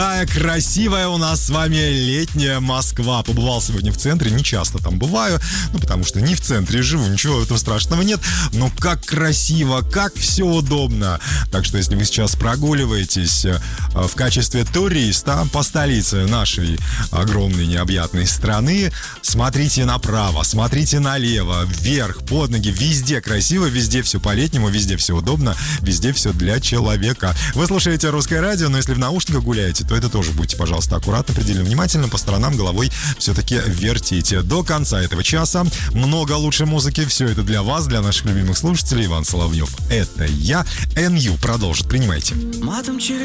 Какая красивая у нас с вами летняя Москва. Побывал сегодня в центре, не часто там бываю, потому что не в центре живу, ничего этого страшного нет. Но как красиво, как все удобно. Так что если вы сейчас прогуливаетесь в качестве туриста по столице нашей огромной необъятной страны, смотрите направо, смотрите налево, вверх, под ноги, везде красиво, везде все по-летнему, везде все удобно, везде все для человека. Вы слушаете Русское радио, но если в наушниках гуляете, то это тоже будьте, пожалуйста, аккуратны, предельно внимательны, по сторонам головой все-таки вертите. До конца этого часа много лучшей музыки, все это для вас, для наших любимых слушателей. Иван Соловьев, это я. НЮ продолжит, принимайте.